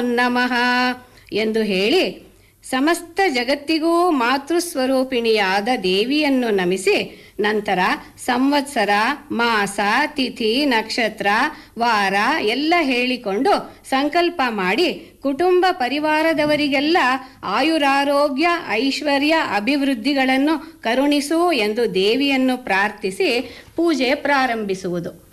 ನಮಃ ಎಂದು ಹೇಳಿ ಸಮಸ್ತ ಜಗತ್ತಿಗೂ ಮಾತೃಸ್ವರೂಪಿಣಿಯಾದ ದೇವಿಯನ್ನು ನಮಿಸಿ ನಂತರ ಸಂವತ್ಸರ, ಮಾಸ, ತಿಥಿ, ನಕ್ಷತ್ರ, ವಾರ ಎಲ್ಲ ಹೇಳಿಕೊಂಡು ಸಂಕಲ್ಪ ಮಾಡಿ ಕುಟುಂಬ ಪರಿವಾರದವರಿಗೆಲ್ಲ ಆಯುರಾರೋಗ್ಯ ಐಶ್ವರ್ಯ ಅಭಿವೃದ್ಧಿಗಳನ್ನು ಕರುಣಿಸು ಎಂದು ದೇವಿಯನ್ನು ಪ್ರಾರ್ಥಿಸಿ ಪೂಜೆ ಪ್ರಾರಂಭಿಸುವುದು.